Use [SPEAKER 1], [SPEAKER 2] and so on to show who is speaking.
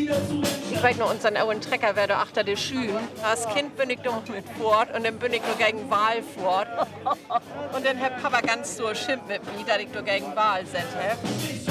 [SPEAKER 1] Ich weiß noch, unseren Owen Trecker werde achter der Schühen. Als Kind bin ich noch mit fort und dann bin ich nur gegen Wahl fort. Und dann hat Papa ganz so schimpft mit mir, dass ich nur gegen Wahl sind.